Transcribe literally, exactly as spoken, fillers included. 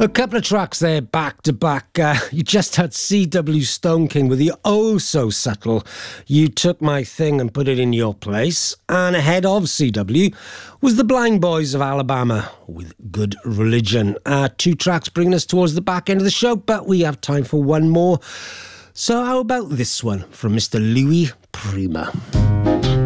A couple of tracks there back to back. Uh, you just had C W Stone King with the oh so subtle You Took My Thing and Put It In Your Place. And ahead of C W was the Blind Boys of Alabama with Good Religion. Uh, two tracks bringing us towards the back end of the show, but we have time for one more. So how about this one from Mister Louis Prima?